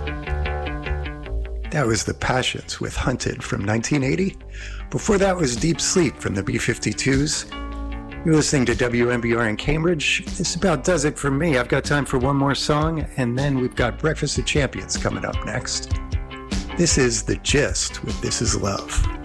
That was The Passions with Hunted from 1980. Before that was Deep Sleep from the B-52s. You're listening to WMBR in Cambridge. This about does it for me. I've got time for one more song, and then we've got Breakfast of Champions coming up next. This is The Gist with This Is Love.